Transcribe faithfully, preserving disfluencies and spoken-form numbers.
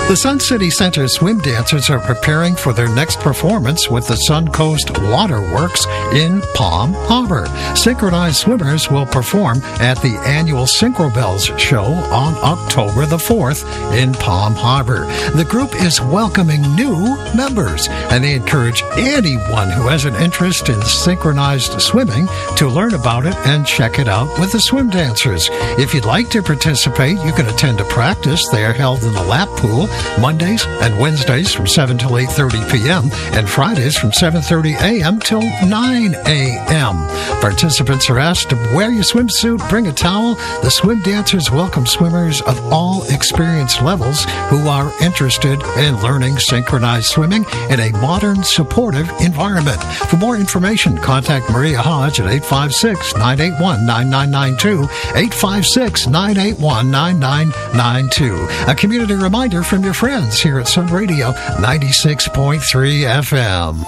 The Sun City Center swim dancers are preparing for their next performance with the Sun Coast Waterworks in Palm Harbor. Synchronized swimmers will perform at the annual Synchro-Bells show on October the fourth in Palm Harbor. The group is welcoming new members, and they encourage anyone who has an interest in synchronized swimming to learn about it and check it out with the swim dancers. If you'd like to participate, you can attend a practice. They are held in the lap pool Mondays and Wednesdays from seven till eight thirty p.m. and Fridays from seven thirty a.m. till nine a.m. Participants are asked to wear your swimsuit, bring a towel. The swim dancers welcome swimmers of all experience levels who are interested in learning synchronized swimming in a modern, supportive environment. For more information, contact Maria Hodge at eight five six, nine eight one, nine nine nine two, eight five six, nine eight one, nine nine nine two. A community reminder from your friends here at Sun Radio ninety-six point three F M.